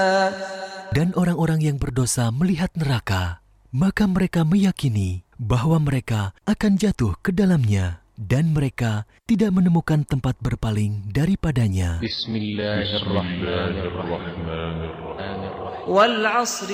Dan orang-orang yang berdosa melihat neraka, maka mereka meyakini bahwa mereka akan jatuh ke dalamnya, dan mereka tidak menemukan tempat berpaling daripadanya. Bismillahirrahmanirrahim.